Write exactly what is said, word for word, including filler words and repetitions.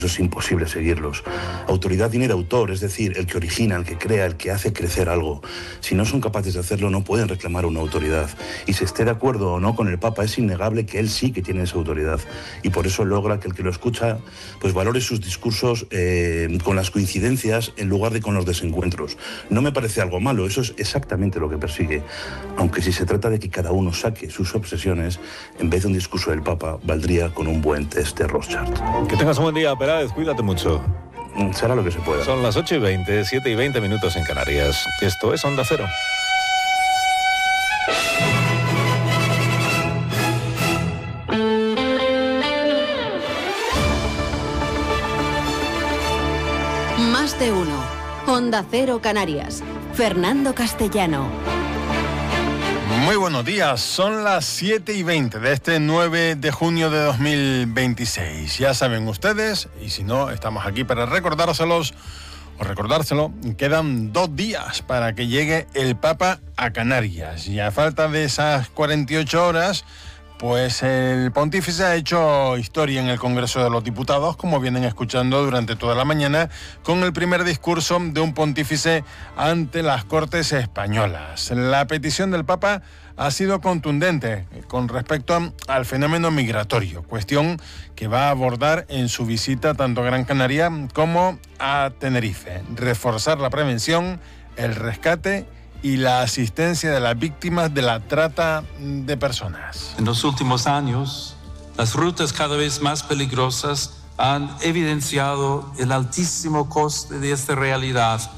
es imposible seguirlos. Autoridad viene de autor, es decir, el que origina, el que crea, el que hace crecer algo. Si no son capaces de hacerlo, no pueden reclamar una autoridad. Y si esté de acuerdo o no con el Papa, es innegable que él sí que tiene esa autoridad. Y por eso logra que el que lo escucha pues valore sus discursos eh, con las coincidencias en lugar de con los desencuentros. No me parece algo malo, eso es exactamente lo que persigue. Aunque si se trata de que cada uno saque sus obsesiones, en vez de un discurso del Papa, valdría con un buen test de Rorschach. Que tengas un buen día, Peláez, cuídate mucho. Será lo que se pueda. Son las ocho y veinte, siete y veinte minutos en Canarias. Esto es Onda Cero. Más de uno. Onda Cero Canarias. Fernando Castellano. Muy buenos días, son las siete y veinte de este nueve de junio de dos mil veintiséis. Ya saben ustedes, y si no, estamos aquí para recordárselos, o recordárselo, quedan dos días para que llegue el Papa a Canarias. Y a falta de esas cuarenta y ocho horas, pues el pontífice ha hecho historia en el Congreso de los Diputados, como vienen escuchando durante toda la mañana, con el primer discurso de un pontífice ante las Cortes españolas. La petición del Papa ha sido contundente con respecto al fenómeno migratorio, cuestión que va a abordar en su visita tanto a Gran Canaria como a Tenerife. Reforzar la prevención, el rescate y la asistencia de las víctimas de la trata de personas. En los últimos años, las rutas cada vez más peligrosas han evidenciado el altísimo coste de esta realidad